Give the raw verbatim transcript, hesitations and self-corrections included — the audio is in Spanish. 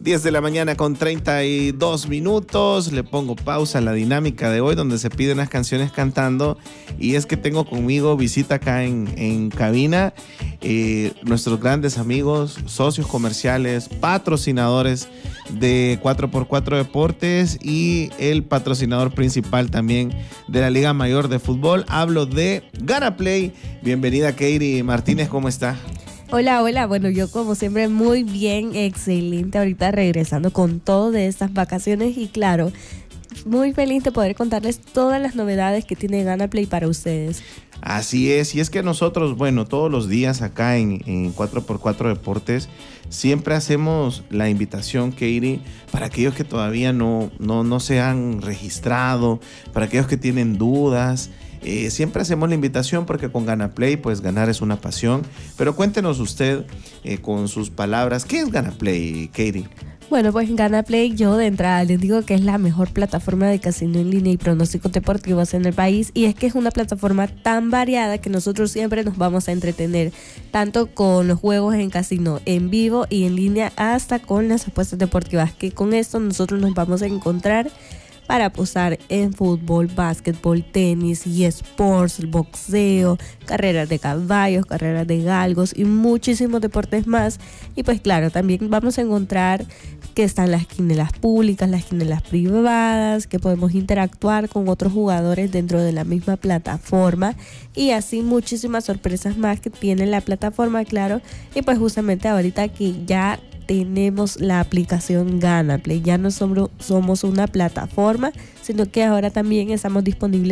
diez de la mañana con treinta y dos minutos. Le pongo pausa a la dinámica de hoy donde se piden las canciones cantando. Y es que tengo conmigo visita acá en, en cabina. Eh, nuestros grandes amigos, socios comerciales, patrocinadores de cuatro por cuatro Deportes y el patrocinador principal también de la Liga Mayor de Fútbol. Hablo de Gana Play. Bienvenida, Katie Martínez, ¿cómo está? Hola, hola, bueno, yo como siempre muy bien, excelente, ahorita regresando con todo de estas vacaciones y claro, muy feliz de poder contarles todas las novedades que tiene Gana Play para ustedes. Así es, y es que nosotros, bueno, todos los días acá en, en cuatro por cuatro Deportes siempre hacemos la invitación, Katie, para aquellos que todavía no, no, no se han registrado, para aquellos que tienen dudas. Eh, siempre hacemos la invitación porque con Gana Play, pues ganar es una pasión. Pero cuéntenos usted eh, con sus palabras, ¿qué es Gana Play, Katie? Bueno, pues Gana Play, yo de entrada les digo que es la mejor plataforma de casino en línea y pronósticos deportivos en el país, y es que es una plataforma tan variada que nosotros siempre nos vamos a entretener, tanto con los juegos en casino en vivo y en línea, hasta con las apuestas deportivas, que con esto nosotros nos vamos a encontrar para apostar en fútbol, básquetbol, tenis y sports, boxeo, carreras de caballos, carreras de galgos y muchísimos deportes más. Y pues claro, también vamos a encontrar que están las quinielas públicas, las quinielas privadas, que podemos interactuar con otros jugadores dentro de la misma plataforma y así muchísimas sorpresas más que tiene la plataforma, claro. Y pues justamente ahorita que ya tenemos la aplicación Gana Play, ya no somos, somos una plataforma, sino que ahora también estamos disponibles